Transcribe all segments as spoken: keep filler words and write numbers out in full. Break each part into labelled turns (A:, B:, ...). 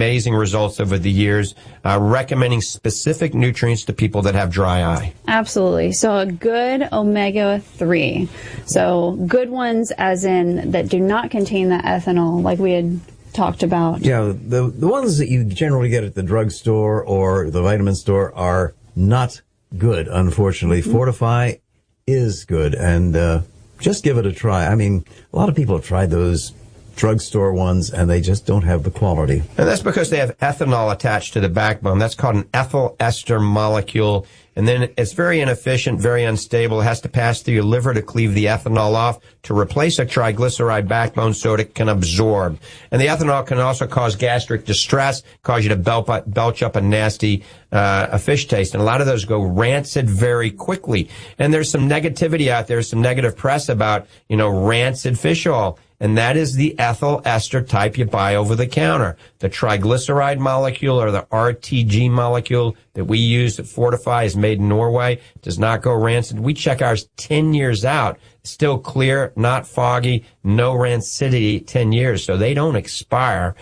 A: amazing results over the years, uh, recommending specific nutrients to people that have dry eye.
B: Absolutely. So a good omega three. So good ones as in that do not contain the ethanol like we had talked about.
C: Yeah, the the ones that you generally get at the drugstore or the vitamin store are not good, unfortunately. Mm-hmm. Fortify is good, and uh, just give it a try. I mean, a lot of people have tried those drugstore ones, and they just don't have the quality.
A: And that's because they have ethanol attached to the backbone. That's called an ethyl ester molecule. And then it's very inefficient, very unstable. It has to pass through your liver to cleave the ethanol off to replace a triglyceride backbone so that it can absorb. And the ethanol can also cause gastric distress, cause you to belch, belch up a nasty uh, a fish taste. And a lot of those go rancid very quickly. And there's some negativity out there, some negative press about, you know, rancid fish oil. And that is the ethyl ester type you buy over the counter. The triglyceride molecule, or the R T G molecule that we use at Fortify, is made in Norway, does not go rancid. We check ours ten years out. Still clear, not foggy, no rancidity ten years, so they don't expire.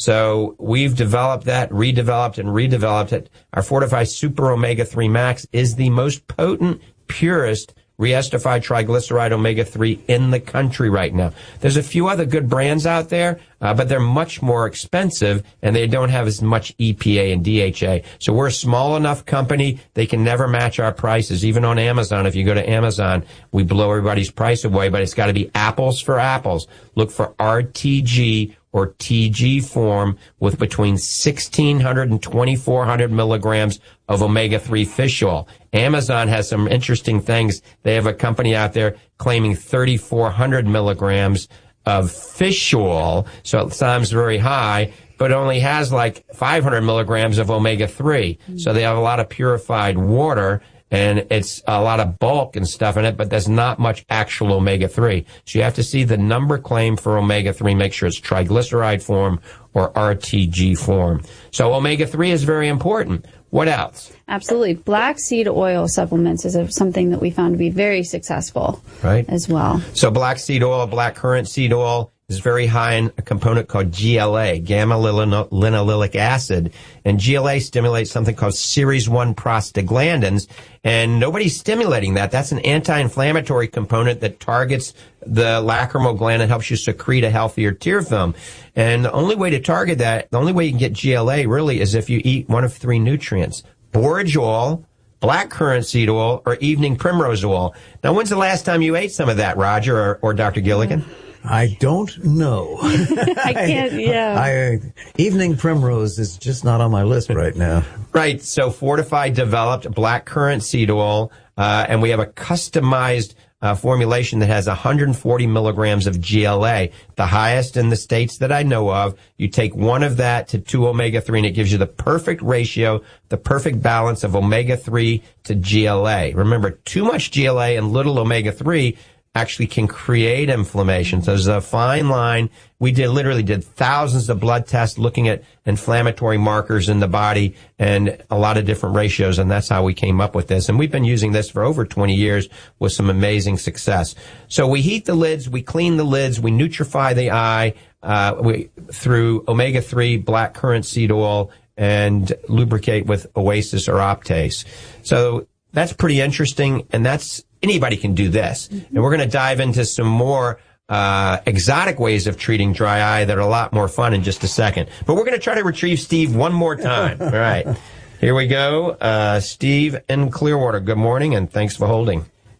A: So we've developed that, redeveloped and redeveloped it. Our Fortify Super Omega three Max is the most potent, purest re-esterified triglyceride omega three in the country right now. There's a few other good brands out there, uh, but they're much more expensive, and they don't have as much E P A and D H A. So we're a small enough company, they can never match our prices. Even on Amazon, if you go to Amazon, we blow everybody's price away, but it's got to be apples for apples. Look for R T G or T G form with between sixteen hundred and twenty-four hundred milligrams of omega three fish oil. Amazon has some interesting things. They have a company out there claiming thirty-four hundred milligrams of fish oil, so it sounds very high, but only has like five hundred milligrams of omega three. Mm-hmm. So they have a lot of purified water, and it's a lot of bulk and stuff in it, but there's not much actual omega three. So you have to see the number claim for omega three, make sure it's triglyceride form or R T G form. So omega three is very important. What else?
B: Absolutely. Black seed oil supplements is a, something that we found to be very successful,
A: right,
B: as well.
A: So black seed oil, black currant seed oil, is very high in a component called G L A, gamma-linolenic acid. And G L A stimulates something called series one prostaglandins. And nobody's stimulating that. That's an anti-inflammatory component that targets the lacrimal gland and helps you secrete a healthier tear film. And the only way to target that, the only way you can get G L A really is if you eat one of three nutrients: borage oil, black currant seed oil, or evening primrose oil. Now, when's the last time you ate some of that, Roger or, or Doctor Gilligan?
C: I don't know.
B: I can't, yeah.
C: I, evening primrose is just not on my list right now.
A: Right. So Fortify developed black currant seed oil, uh, and we have a customized uh, formulation that has one hundred forty milligrams of G L A, the highest in the states that I know of. You take one of that to two omega three, and it gives you the perfect ratio, the perfect balance of omega three to G L A. Remember, too much G L A and little omega three actually can create inflammation. So there's a fine line. We did literally did thousands of blood tests looking at inflammatory markers in the body and a lot of different ratios, and that's how we came up with this. And we've been using this for over twenty years with some amazing success. So we heat the lids, we clean the lids, we nutrify the eye uh, we, through omega three, black currant seed oil, and lubricate with Oasis or Optase. So that's pretty interesting, and that's anybody can do this. Mm-hmm. And we're going to dive into some more uh exotic ways of treating dry eye that are a lot more fun in just a second. But we're going to try to retrieve Steve one more time. All right. Here we go. Uh Steve in Clearwater, good morning, and thanks for holding.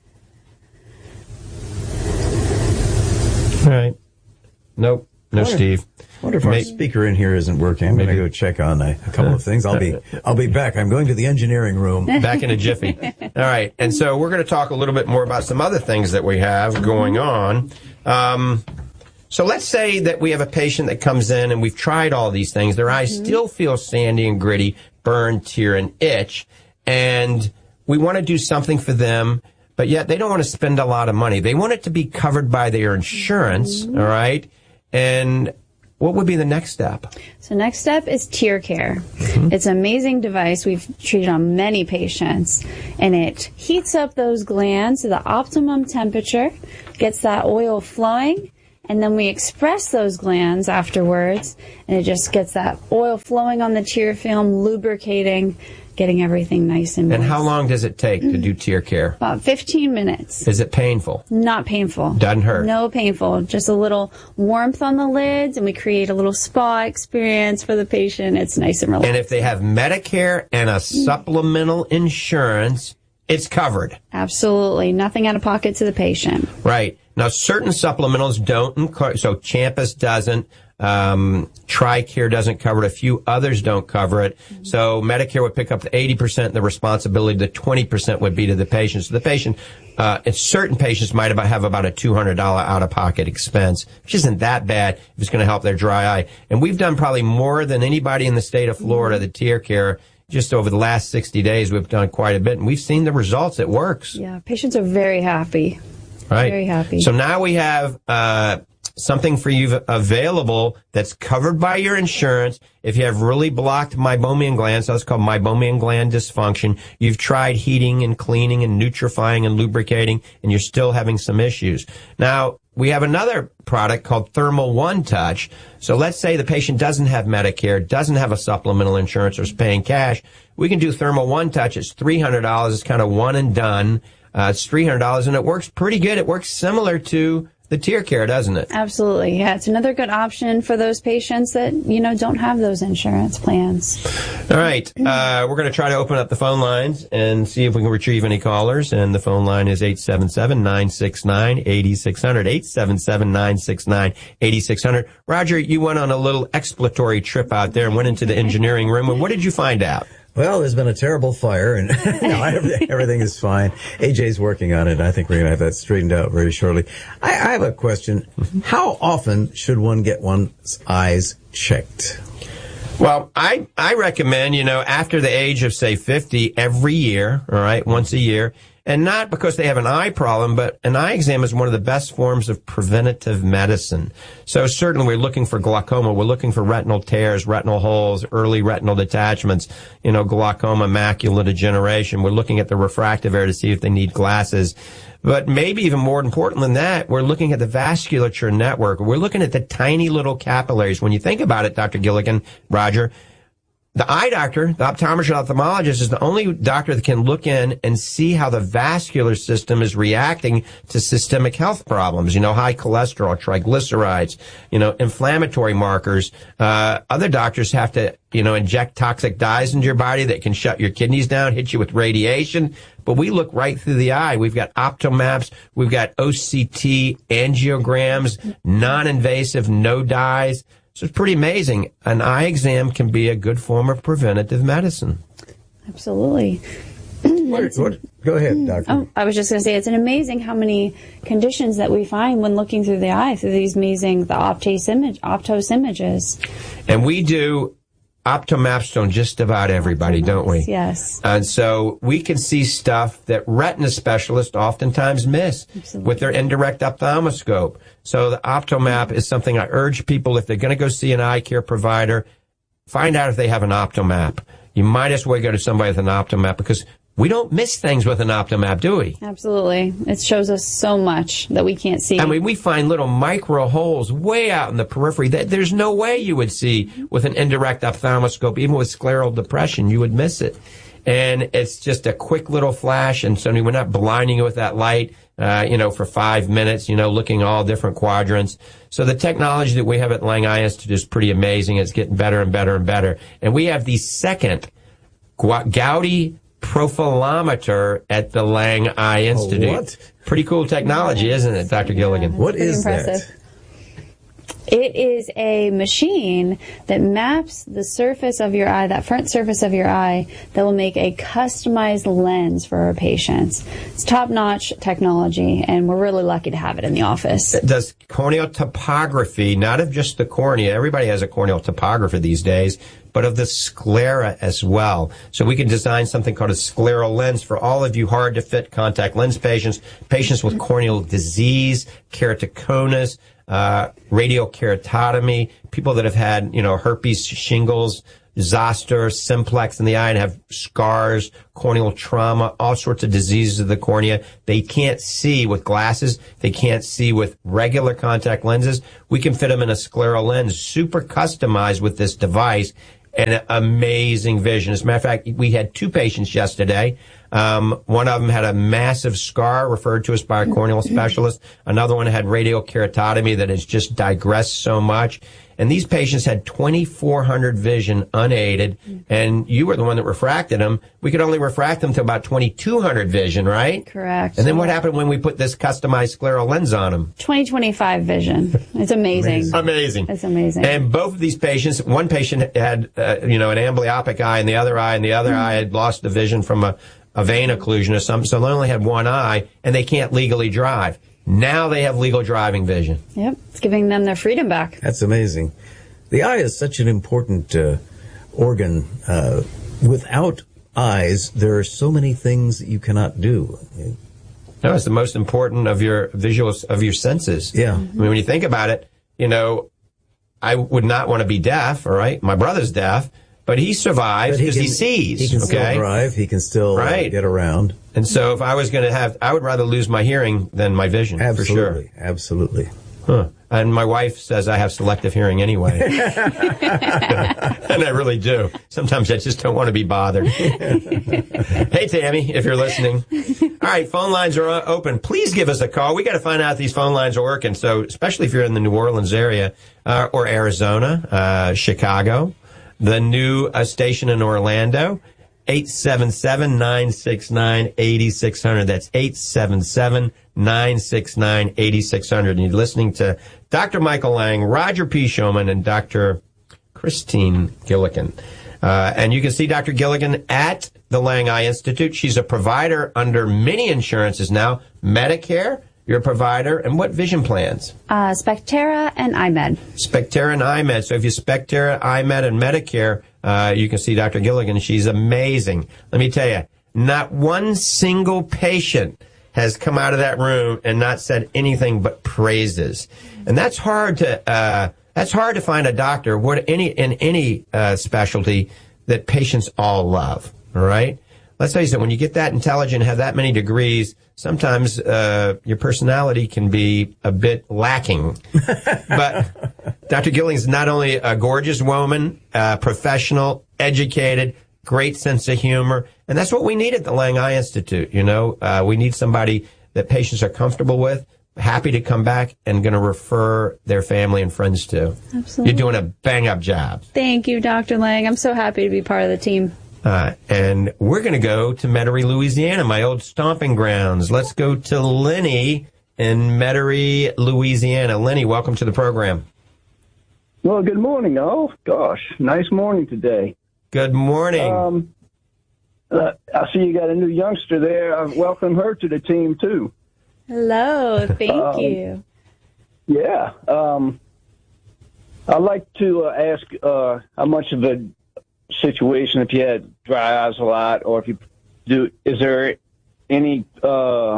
A: All right. Nope. No,
C: wonder,
A: Steve.
C: I wonder if our speaker in here isn't working. I'm going to go check on a, a couple of things. I'll be I'll be back. I'm going to the engineering room.
A: Back in a jiffy. All right. And so we're going to talk a little bit more about some other things that we have going on. Um, so let's say that we have a patient that comes in and we've tried all these things. Their eyes mm-hmm. still feel sandy and gritty, burn, tear, and itch. And we want to do something for them, but yet they don't want to spend a lot of money. They want it to be covered by their insurance, mm-hmm. all right? And what would be the next step?
B: So next step is tear care. Mm-hmm. It's an amazing device. We've treated on many patients, and it heats up those glands to the optimum temperature, gets that oil flowing, and then we express those glands afterwards, and it just gets that oil flowing on the tear film, lubricating, getting everything nice and moist.
A: And how long does it take to do tear care?
B: About fifteen minutes.
A: Is it painful?
B: Not painful.
A: Doesn't hurt?
B: No painful. Just a little warmth on the lids, and we create a little spa experience for the patient. It's nice and relaxing.
A: And if they have Medicare and a supplemental insurance, it's covered.
B: Absolutely. Nothing out of pocket to the patient.
A: Right. Now, certain supplementals don't, so Champus doesn't. Um, TRICARE doesn't cover it. A few others don't cover it. Mm-hmm. So Medicare would pick up the eighty percent, the responsibility, the twenty percent would be to the patient. So the patient, uh, and certain patients might about have about a two hundred dollars out-of-pocket expense, which isn't that bad if it's going to help their dry eye. And we've done probably more than anybody in the state of Florida, the tear care. Just over the last sixty days, we've done quite a bit, and we've seen the results. It works.
B: Yeah, patients are very happy.
A: Right.
B: Very happy.
A: So now we have, uh, something for you available that's covered by your insurance. If you have really blocked meibomian glands, that's called meibomian gland dysfunction, you've tried heating and cleaning and nutrifying and lubricating, and you're still having some issues. Now, we have another product called Thermal One Touch. So let's say the patient doesn't have Medicare, doesn't have a supplemental insurance, or is paying cash. We can do Thermal One Touch. It's three hundred dollars. It's kind of one and done. Uh, it's three hundred dollars, and it works pretty good. It works similar to the tear care, doesn't it?
B: Absolutely. Yeah, it's another good option for those patients that, you know, don't have those insurance plans.
A: All right. Uh, we're going to try to open up the phone lines and see if we can retrieve any callers. And the phone line is eight seven seven, nine six nine, eight six zero zero, eight seven seven, nine six nine, eight six zero zero. Roger, you went on a little exploratory trip out there and went into the engineering room. And what did you find out?
C: Well, there's been a terrible fire, and no, everything, everything is fine. A J's working on it. I think we're going to have that straightened out very shortly. I, I have a question. How often should one get one's eyes checked?
A: Well, I, I recommend, you know, after the age of, say, fifty, every year, all right, once a year. And not because they have an eye problem, but an eye exam is one of the best forms of preventative medicine. So certainly we're looking for glaucoma. We're looking for retinal tears, retinal holes, early retinal detachments, you know, glaucoma, macular degeneration. We're looking at the refractive area to see if they need glasses. But maybe even more important than that, we're looking at the vasculature network. We're looking at the tiny little capillaries. When you think about it, Doctor Gilligan, Roger, the eye doctor, the optometrist, ophthalmologist is the only doctor that can look in and see how the vascular system is reacting to systemic health problems. You know, high cholesterol, triglycerides, you know, inflammatory markers. Uh, other doctors have to, you know, inject toxic dyes into your body that can shut your kidneys down, hit you with radiation. But we look right through the eye. We've got optomaps. We've got O C T angiograms, non-invasive, no dyes. So it's pretty amazing. An eye exam can be a good form of preventative medicine.
B: Absolutely.
C: What, what, go ahead, Doctor.
B: Oh, I was just going to say, it's an amazing how many conditions that we find when looking through the eye, through these amazing, the Optos, image, Optos images.
A: And we do optomaps on just about everybody, don't we?
B: Yes.
A: And so we can see stuff that retina specialists oftentimes miss Absolutely. With their indirect ophthalmoscope. So the optomap is something I urge people, if they're going to go see an eye care provider, find out if they have an optomap. You might as well go to somebody with an optomap, because we don't miss things with an optomap, do we?
B: Absolutely. It shows us so much that we can't see.
A: I mean, we find little micro holes way out in the periphery that there's no way you would see with an indirect ophthalmoscope. Even with scleral depression, you would miss it. And it's just a quick little flash, and so we're not blinding you with that light, uh, you know, for five minutes, you know, looking all different quadrants. So the technology that we have at Lang Eye Institute is pretty amazing. It's getting better and better and better. And we have the second Gaudy profilometer at the Lang Eye Institute.
C: Oh, what?
A: Pretty cool technology, isn't it, Doctor Gilligan?
B: Yeah,
C: what is
B: impressive.
C: that?
B: It is a machine that maps the surface of your eye, that front surface of your eye, that will make a customized lens for our patients. It's top-notch technology, and we're really lucky to have it in the office.
A: It does corneal topography, not of just the cornea. Everybody has a corneal topography these days, but of the sclera as well. So we can design something called a scleral lens for all of you hard-to-fit contact lens patients, patients with corneal disease, keratoconus, uh, radial keratotomy, people that have had, you know, herpes, shingles, zoster, simplex in the eye and have scars, corneal trauma, all sorts of diseases of the cornea. They can't see with glasses. They can't see with regular contact lenses. We can fit them in a scleral lens, super customized with this device, and amazing vision. As a matter of fact, we had two patients yesterday. Um, one of them had a massive scar referred to us by a corneal specialist. Another one had radial keratotomy that has just digressed so much. And these patients had twenty-four hundred vision unaided, and you were the one that refracted them. We could only refract them to about twenty-two hundred vision, right?
B: Correct.
A: And then what happened when we put this customized scleral lens on them?
B: twenty twenty-five vision. It's amazing.
A: Amazing.
B: It's amazing.
A: And both of these patients, one patient had, uh, you know, an amblyopic eye in the other eye, and the other mm-hmm. eye had lost the vision from a, a vein occlusion or something, so they only had one eye, and they can't legally drive. Now they have legal driving vision.
B: Yep, it's giving them their freedom back.
C: That's amazing. The eye is such an important uh, organ. Uh, without eyes, there are so many things that you cannot do.
A: No, it's the most important of your visuals, of your senses.
C: Yeah.
A: Mm-hmm. I mean, when you think about it, you know, I would not want to be deaf, all right? My brother's deaf, but he survives because he, he sees.
C: He can
A: okay?
C: still drive. He can still
A: right.
C: uh, get around.
A: And so if I was going to have, I would rather lose my hearing than my vision,
C: absolutely,
A: for sure.
C: Absolutely.
A: Huh. And my wife says I have selective hearing anyway. And I really do. Sometimes I just don't want to be bothered. Hey, Tammy, if you're listening. All right, phone lines are open. Please give us a call. We got to find out if these phone lines are working. So especially if you're in the New Orleans area uh, or Arizona, uh, Chicago, the new uh, station in Orlando, eight seven seven, nine six nine, eight six zero zero. That's eight seven seven, nine six nine, eight six zero zero. And you're listening to Doctor Michael Lang, Roger P. Showman, and Doctor Christine Gilligan. Uh, and you can see Doctor Gilligan at the Lang Eye Institute. She's a provider under many insurances now. Medicare, you're a provider. And what vision plans?
B: Uh, Spectera and iMed.
A: Spectera and iMed. So if you Spectera, iMed, and Medicare, uh, you can see Doctor Gilligan. She's amazing. Let me tell you, not one single patient has come out of that room and not said anything but praises. And that's hard to, uh, that's hard to find a doctor what any, in any, uh, specialty that patients all love. All right. Let's face it, when you get that intelligent, have that many degrees, sometimes, uh, your personality can be a bit lacking. But Doctor Gilligan is not only a gorgeous woman, uh, professional, educated, great sense of humor. And that's what we need at the Lang Eye Institute. You know, uh, we need somebody that patients are comfortable with, happy to come back, and going to refer their family and friends to.
B: Absolutely.
A: You're doing a bang-up job.
B: Thank you, Doctor Lang. I'm so happy to be part of the team.
A: Uh, and we're going to go to Metairie, Louisiana, my old stomping grounds. Let's go to Lenny in Metairie, Louisiana. Lenny, welcome to the program.
D: Well, good morning, all. Gosh, nice morning today.
A: Good morning.
D: Um, uh, I see you got a new youngster there. I welcome her to the team, too.
B: Hello. Thank
D: um,
B: you.
D: Yeah. Um, I'd like to uh, ask uh, how much of a situation, if you had dry eyes a lot, or if you do, is there any uh,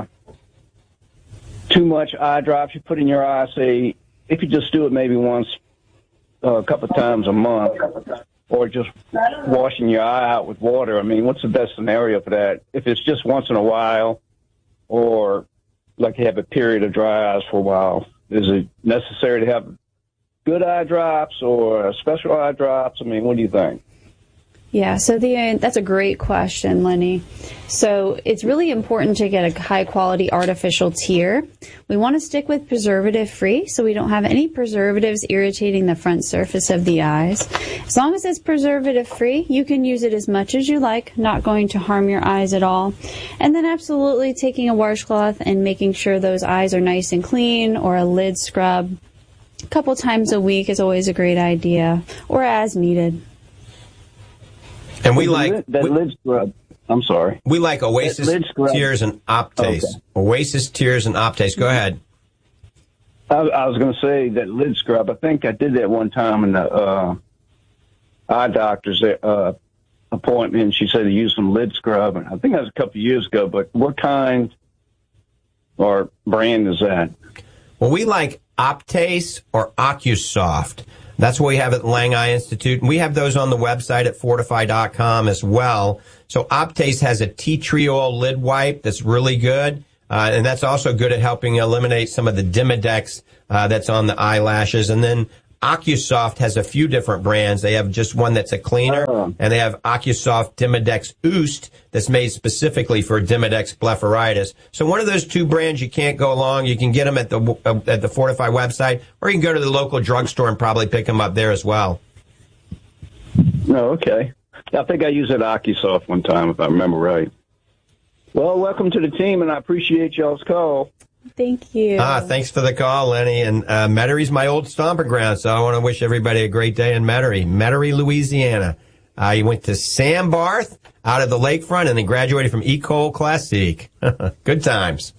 D: too much eye drops you put in your eye? Say, if you just do it maybe once, uh, a couple of times a month, or just washing your eye out with water. I mean, what's the best scenario for that? If it's just once in a while, or like you have a period of dry eyes for a while, is it necessary to have good eye drops or special eye drops? I mean, what do you think?
B: Yeah, so the that's a great question, Lenny. So it's really important to get a high-quality artificial tear. We want to stick with preservative-free, so we don't have any preservatives irritating the front surface of the eyes. As long as it's preservative-free, you can use it as much as you like, not going to harm your eyes at all. And then absolutely taking a washcloth and making sure those eyes are nice and clean, or a lid scrub a couple times a week is always a great idea, or as needed.
A: And we like
D: that
A: we,
D: lid scrub. I'm sorry.
A: We like Oasis Tears and Optase. Okay. Oasis Tears and Optase. Go ahead.
D: I, I was going to say that lid scrub. I think I did that one time in the uh, eye doctor's uh, appointment. She said to use some lid scrub. I think that was a couple of years ago. But what kind or brand is that?
A: Well, we like Optase or OcuSoft. That's what we have at Lang Eye Institute. And we have those on the website at fortify dot com as well. So Optase has a tea tree oil lid wipe that's really good. Uh, and that's also good at helping eliminate some of the Demodex uh, that's on the eyelashes. And then OcuSoft has a few different brands. They have just one that's a cleaner,
D: Oh.
A: and they have OcuSoft Demodex Oost that's made specifically for Demodex blepharitis. So one of those two brands, you can't go along. You can get them at the uh, at the Fortify website, or you can go to the local drugstore and probably pick them up there as well.
D: No, okay. I think I used it at OcuSoft one time, if I remember right. Well, welcome to the team, and I appreciate y'all's call.
B: Thank you.
A: Ah, thanks for the call, Lenny. And uh, Metaire's my old stomping ground, so I want to wish everybody a great day in Metairie. Metairie, Louisiana. Uh, you went to Sam Barth out of the lakefront and then graduated from Ecole Classique. Good times.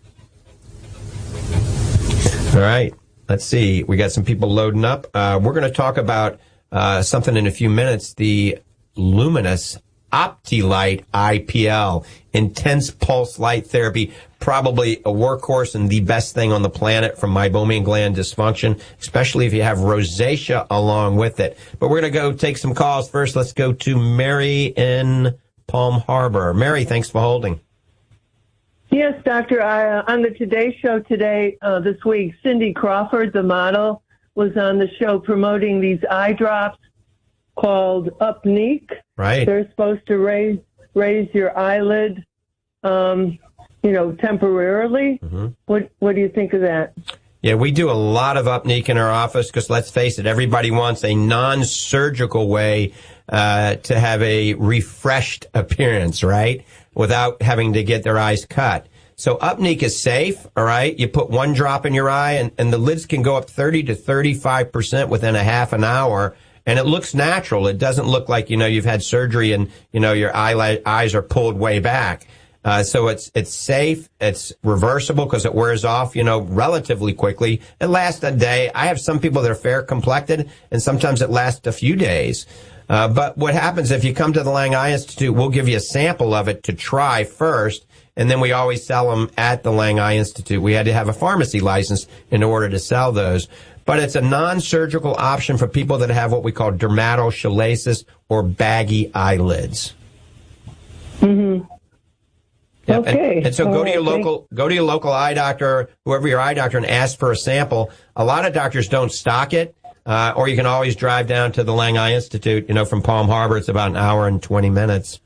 A: All right. Let's see. We got some people loading up. Uh, we're going to talk about uh, something in a few minutes, the Luminous OptiLight I P L, intense pulse light therapy, probably a workhorse and the best thing on the planet for meibomian gland dysfunction, especially if you have rosacea along with it. But we're going to go take some calls first. Let's go to Mary in Palm Harbor. Mary, thanks for holding.
E: Yes, Doctor. I, uh, on the Today Show today, uh, this week, Cindy Crawford, the model, was on the show promoting these eye drops called Upneek.
A: Right.
E: They're supposed to raise raise your eyelid, um, you know, temporarily.
A: Mm-hmm.
E: What What do you think of that?
A: Yeah, we do a lot of Upneek in our office because, let's face it, everybody wants a non-surgical way uh, to have a refreshed appearance, right, without having to get their eyes cut. So Upneek is safe, all right? You put one drop in your eye, and, and the lids can go up thirty to thirty-five percent within a half an hour. And it looks natural. It doesn't look like, you know, you've had surgery and, you know, your eyelid, eyes are pulled way back. Uh, so it's, it's safe. It's reversible because it wears off, you know, relatively quickly. It lasts a day. I have some people that are fair complected, and sometimes it lasts a few days. Uh, but what happens if you come to the Lang Eye Institute, we'll give you a sample of it to try first. And then we always sell them at the Lang Eye Institute. We had to have a pharmacy license in order to sell those. But it's a non-surgical option for people that have what we call dermatochalasis or baggy eyelids.
E: Mm-hmm.
A: Yep.
E: Okay.
A: And, and so
E: All
A: go to
E: right,
A: your local, go to your local eye doctor, whoever your eye doctor, and ask for a sample. A lot of doctors don't stock it, uh, or you can always drive down to the Lang Eye Institute. You know, from Palm Harbor, it's about an hour and twenty minutes.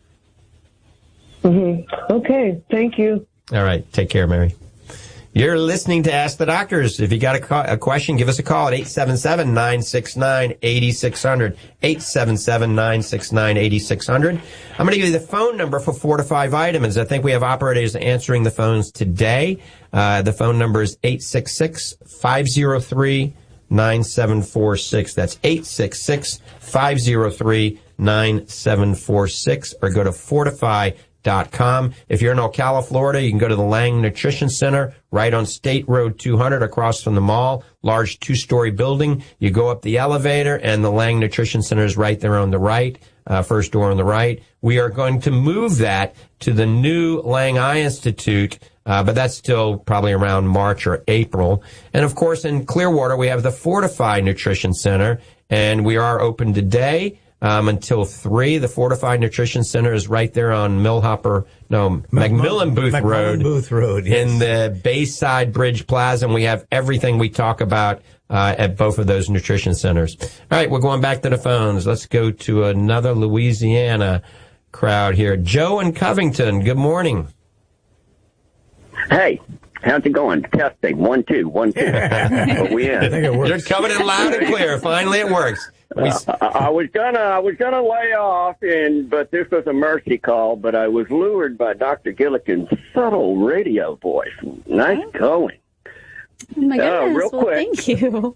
E: Mm-hmm. Okay. Thank you.
A: All right. Take care, Mary. You're listening to Ask the Doctors. If you got a, call, a question, give us a call at eight seven seven, nine six nine, eight six zero zero, eight seven seven, nine six nine, eight six zero zero. I'm going to give you the phone number for Fortify Vitamins. I think we have operators answering the phones today. Uh, the phone number is eight six six, five zero three, nine seven four six. That's eight six six, five zero three, nine seven four six, or go to Fortify dot com. If you're in Ocala, Florida, you can go to the Lang Nutrition Center right on State Road two hundred across from the mall, large two-story building. You go up the elevator, and the Lang Nutrition Center is right there on the right, uh, first door on the right. We are going to move that to the new Lang Eye Institute, uh, but that's still probably around March or April. And, of course, in Clearwater, we have the Fortify Nutrition Center, and we are open today. Um, until three. The Fortified Nutrition Center is right there on Millhopper, no, McMillan Booth
C: McMillan
A: Road.
C: Booth Road, yes.
A: In the Bayside Bridge Plaza, and we have everything we talk about uh, at both of those nutrition centers. All right, we're going back to the phones. Let's go to another Louisiana crowd here. Joe in Covington, good morning.
F: Hey, how's it going? Testing. One, two, one, two. Are we in?
C: I think it works.
A: You're coming in loud and clear. Finally, it works. We,
F: Uh, I, I was gonna, I was gonna lay off, and but this was a mercy call. But I was lured by Doctor Gillikin's subtle radio voice. Nice going.
B: Oh, my
F: Uh,
B: goodness.
F: real
B: well,
F: quick.
B: thank you.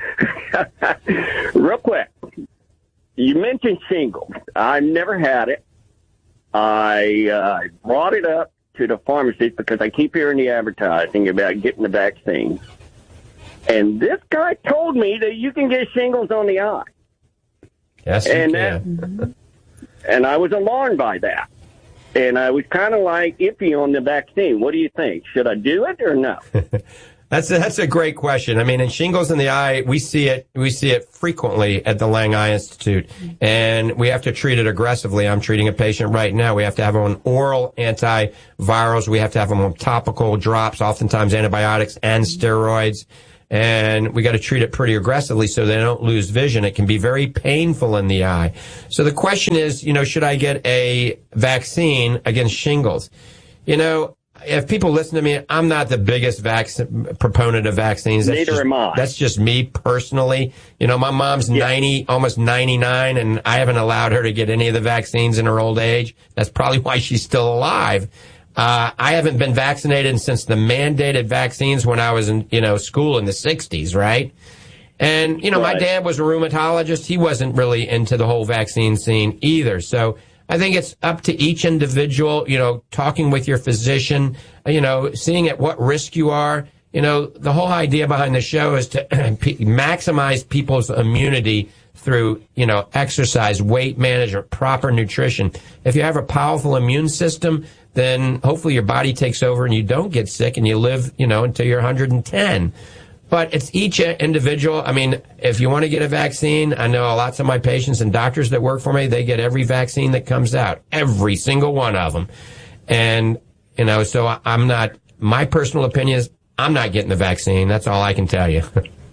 F: Real quick, you mentioned shingles. I've never had it. I uh, brought it up to the pharmacist because I keep hearing the advertising about getting the vaccine. And this guy told me that you can get shingles on the eye.
A: yes, you
F: And
A: can.
F: that, and I was alarmed by that. And I was kind of like iffy on the vaccine. What do you think? Should I do it or no?
A: That's a, that's a great question. I mean, in shingles in the eye, we see it, we see it frequently at the Lang Eye Institute, and we have to treat it aggressively. I'm treating a patient right now. We have to have them on oral antivirals. We have to have them on topical drops, oftentimes antibiotics and steroids. And we got to treat it pretty aggressively so they don't lose vision. It can be very painful in the eye. So the question is, you know, should I get a vaccine against shingles? You know, if people listen to me, I'm not the biggest vac- proponent of vaccines. That's
F: Neither
A: just,
F: am I.
A: That's just me personally. You know, my mom's yeah. ninety, almost ninety-nine, and I haven't allowed her to get any of the vaccines in her old age. That's probably why she's still alive. Uh, I haven't been vaccinated since the mandated vaccines when I was in, you know, school in the sixties, right? And, you know, right. my dad was a rheumatologist. He wasn't really into the whole vaccine scene either. So I think it's up to each individual, you know, talking with your physician, you know, seeing at what risk you are. You know, the whole idea behind the show is to maximize people's immunity through, you know, exercise, weight management, proper nutrition. If you have a powerful immune system, then hopefully your body takes over and you don't get sick and you live, you know, until you're one hundred ten. But it's each individual. I mean, if you want to get a vaccine, I know lots of my patients and doctors that work for me, they get every vaccine that comes out, every single one of them. And, you know, so I'm not, my personal opinion is I'm not getting the vaccine. That's all I can tell you.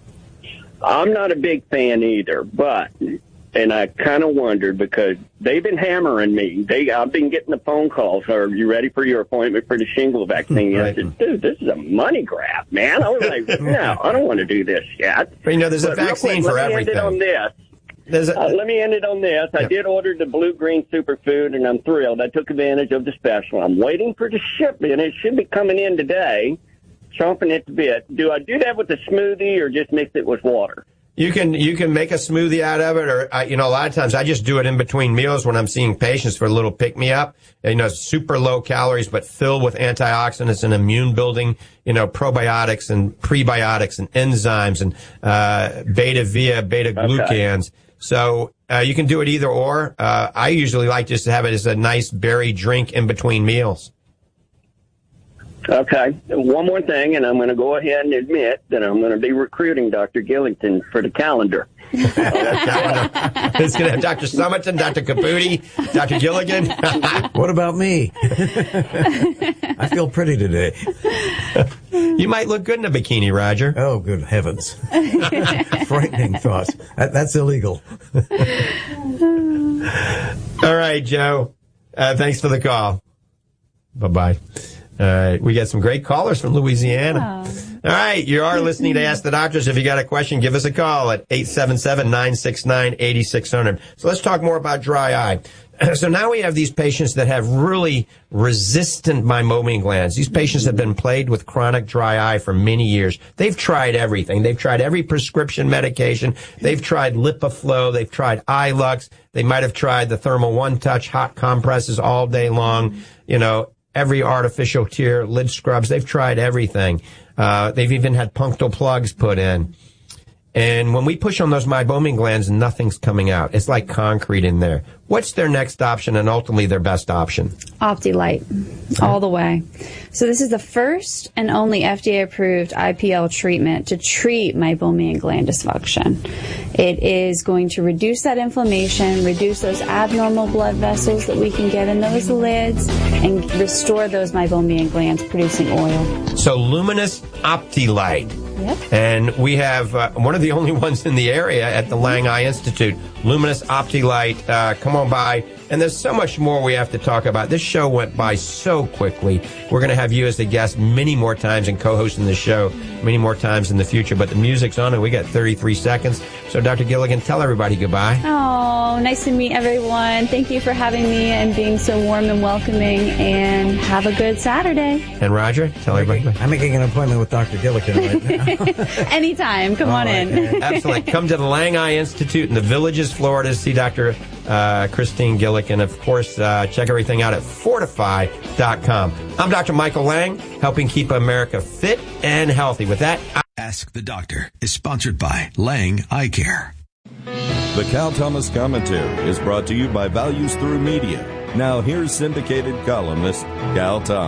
F: I'm not a big fan either, but, and I kind of wondered because they've been hammering me. They, I've been getting the phone calls. Are you ready for your appointment for the shingle vaccine? Right. I said, dude, this is a money grab, man. I was like, no, I don't want to do this yet.
A: But, you know, there's but a vaccine quick, for
F: let
A: everything.
F: Me end it on this. A, uh, let me end it on this. Yeah. I did order the Blue Green Superfood, and I'm thrilled. I took advantage of the special. I'm waiting for the shipment. It should be coming in today, chomping at the bit. Do I do that with a smoothie or just mix it with water?
A: You can you can make a smoothie out of it, or uh, you know, a lot of times I just do it in between meals when I'm seeing patients for a little pick me up. You know, super low calories, but filled with antioxidants and immune building, you know, probiotics and prebiotics and enzymes and uh, beta via beta glucans. Okay. So uh, you can do it either or. Uh, I usually like just to have it as a nice berry drink in between meals.
F: Okay. One more thing, and I'm going to go ahead and admit that I'm going to be recruiting Doctor Gillington for the calendar.
A: It's going to have Doctor Summerton, Doctor Caputi, Doctor Gilligan.
C: What about me? I feel pretty today.
A: You might look good in a bikini, Roger.
C: Oh, good heavens. Frightening thought. That, that's illegal.
A: All right, Joe. Uh, thanks for the call. Bye-bye. All right, we got some great callers from Louisiana. Oh. All right, you are listening to Ask the Doctors. If you got a question, give us a call at eight seven seven, nine six nine, eight six zero zero. So let's talk more about dry eye. So now we have these patients that have really resistant meibomian glands. These patients have been plagued with chronic dry eye for many years. They've tried everything. They've tried every prescription medication. They've tried LipiFlow. They've tried iLux. They might have tried the Thermal One Touch hot compresses all day long. You know, every artificial tear, lid scrubs. They've tried everything. Uh, they've even had punctal plugs put in. And when we push on those meibomian glands, nothing's coming out. It's like concrete in there. What's their next option and ultimately their best option?
B: OptiLite, all the way. So this is the first and only F D A-approved I P L treatment to treat meibomian gland dysfunction. It is going to reduce that inflammation, reduce those abnormal blood vessels that we can get in those lids, and restore those meibomian glands producing oil.
A: So Luminous OptiLite.
B: Yep.
A: And we have uh, one of the only ones in the area at the Lang Eye Institute, Luminous OptiLite. Uh, come on by. And there's so much more we have to talk about. This show went by so quickly. We're going to have you as a guest many more times and co-hosting the show many more times in the future. But the music's on and we got thirty-three seconds. So Doctor Gilligan, tell everybody goodbye.
B: Oh, nice to meet everyone. Thank you for having me and being so warm and welcoming. And have a good Saturday.
A: And Roger, tell everybody.
C: I'm making an appointment with Doctor Gilligan right now.
B: Anytime. Come
C: All
B: on
C: right,
B: in.
C: man.
A: Absolutely. Come to the Lang Eye Institute in the Villages, Florida, to see Doctor Uh, Christine Gilligan. Of course, uh, check everything out at Fortify dot com. I'm Doctor Michael Lang, helping keep America fit and healthy. With that, I-
G: Ask the Doctor is sponsored by Lang Eye Care.
H: The Cal Thomas Commentary is brought to you by Values Through Media. Now here's syndicated columnist Cal Thomas.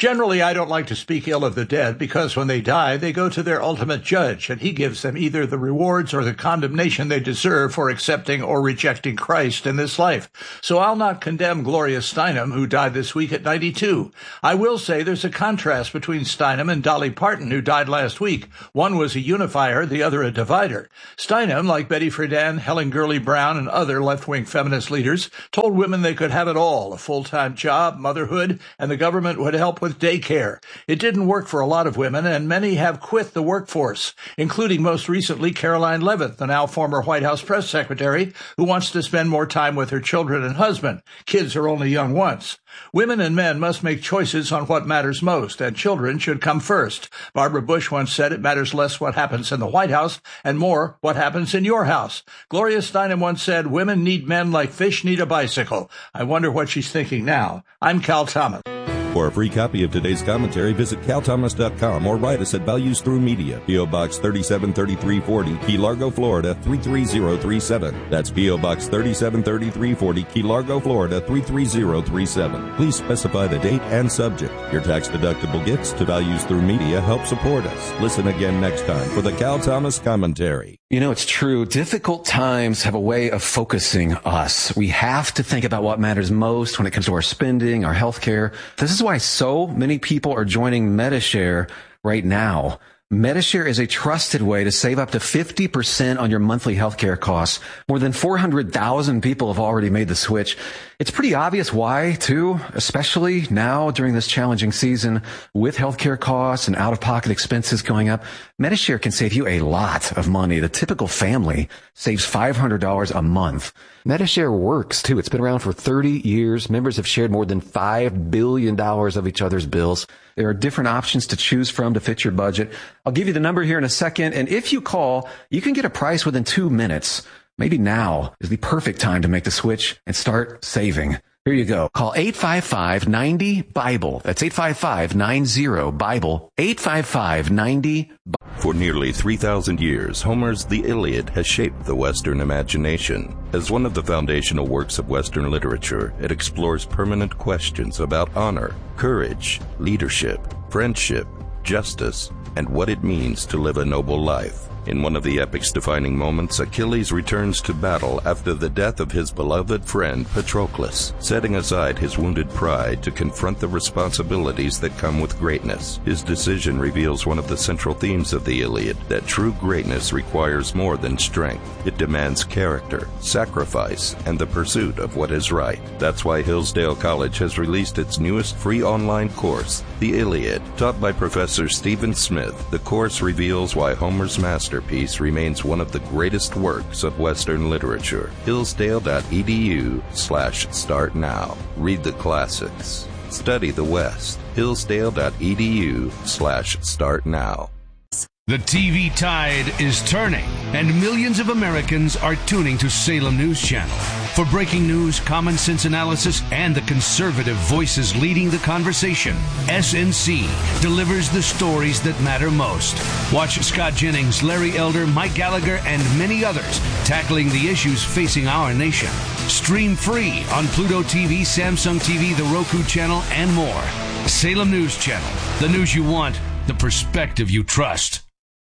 I: Generally, I don't like to speak ill of the dead because when they die, they go to their ultimate judge, and he gives them either the rewards or the condemnation they deserve for accepting or rejecting Christ in this life. So I'll not condemn Gloria Steinem, who died this week at ninety-two. I will say there's a contrast between Steinem and Dolly Parton, who died last week. One was a unifier, the other a divider. Steinem, like Betty Friedan, Helen Gurley Brown, and other left-wing feminist leaders, told women they could have it all, a full-time job, motherhood, and the government would help with daycare. It didn't work for a lot of women, and many have quit the workforce, including most recently Caroline Leavitt, the now former White House press secretary, who wants to spend more time with her children and husband. Kids are only young once. Women and men must make choices on what matters most, and children should come first. Barbara Bush once said it matters less what happens in the White House and more what happens in your house. Gloria Steinem once said, women need men like fish need a bicycle. I wonder what she's thinking now. I'm Cal Thomas.
H: For a free copy of today's commentary, visit cal thomas dot com or write us at Values Through Media, P O. Box thirty-seven thirty-three forty, Key Largo, Florida three three zero three seven. That's P O. Box thirty-seven thirty-three forty, Key Largo, Florida three three zero three seven. Please specify the date and subject. Your tax-deductible gifts to Values Through Media help support us. Listen again next time for the Cal Thomas Commentary.
J: You know, it's true. Difficult times have a way of focusing us. We have to think about what matters most when it comes to our spending, our health care. This is why so many people are joining Medi-Share right now. Medi-Share is a trusted way to save up to fifty percent on your monthly healthcare costs. More than four hundred thousand people have already made the switch. It's pretty obvious why, too, especially now during this challenging season with healthcare costs and out-of-pocket expenses going up. Medi-Share can save you a lot of money. The typical family saves five hundred dollars a month. Medi-Share works, too. It's been around for thirty years. Members have shared more than five billion dollars of each other's bills. There are different options to choose from to fit your budget. I'll give you the number here in a second, and if you call, you can get a price within two minutes. Maybe now is the perfect time to make the switch and start saving. Here you go. Call eight five five, nine zero, BIBLE. That's eight five five, nine zero, BIBLE. eight five five, nine zero, BIBLE.
K: For nearly three thousand years, Homer's The Iliad has shaped the Western imagination. As one of the foundational works of Western literature, it explores permanent questions about honor, courage, leadership, friendship, justice, and what it means to live a noble life. In one of the epic's defining moments, Achilles returns to battle after the death of his beloved friend Patroclus, setting aside his wounded pride to confront the responsibilities that come with greatness. His decision reveals one of the central themes of the Iliad, that true greatness requires more than strength. It demands character, sacrifice, and the pursuit of what is right. That's why Hillsdale College has released its newest free online course, The Iliad. Taught by Professor Stephen Smith, the course reveals why Homer's master Masterpiece remains one of the greatest works of Western literature. Hillsdale.edu slash start now. Read the classics. Study the West. Hillsdale.edu slash start now.
L: The T V tide is turning, and millions of Americans are tuning to Salem News Channel. For breaking news, common sense analysis, and the conservative voices leading the conversation, S N C delivers the stories that matter most. Watch Scott Jennings, Larry Elder, Mike Gallagher, and many others tackling the issues facing our nation. Stream free on Pluto T V, Samsung T V, the Roku channel, and more. Salem News Channel. The news you want, the perspective you trust.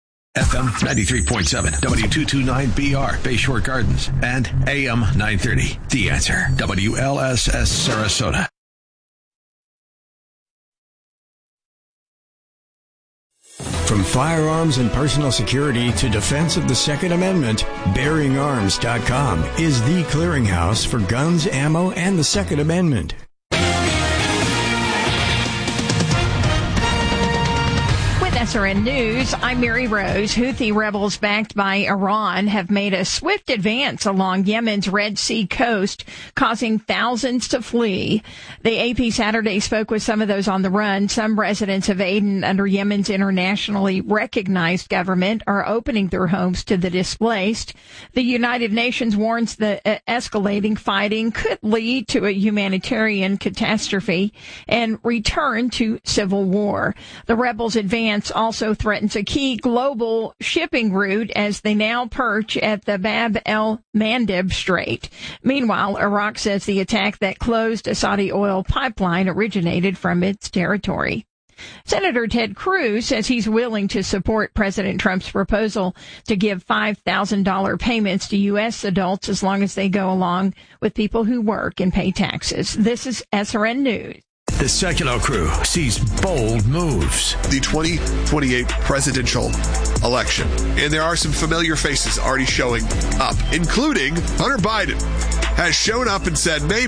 G: F M ninety-three point seven, W two twenty-nine B R, Bayshore Gardens, and A M nine thirty. The Answer, W L S S Sarasota.
M: From firearms and personal security to defense of the Second Amendment, Bearing Arms dot com is the clearinghouse for guns, ammo, and the Second Amendment.
N: S R N News, I'm Mary Rose. Houthi rebels backed by Iran have made a swift advance along Yemen's Red Sea coast, causing thousands to flee. The A P Saturday spoke with some of those on the run. Some residents of Aden, under Yemen's internationally recognized government, are opening their homes to the displaced. The United Nations warns that uh, escalating fighting could lead to a humanitarian catastrophe and return to civil war. The rebels' advance Hamas also threatens a key global shipping route as they now perch at the Bab el-Mandeb Strait. Meanwhile, Iraq says the attack that closed a Saudi oil pipeline originated from its territory. Senator Ted Cruz says he's willing to support President Trump's proposal to give five thousand dollars payments to U S adults as long as they go along with people who work and pay taxes. This is S R N News.
O: The Secular Crew sees bold moves.
P: The twenty twenty-eight presidential election. And there are some familiar faces already showing up, including Hunter Biden has shown up and said, maybe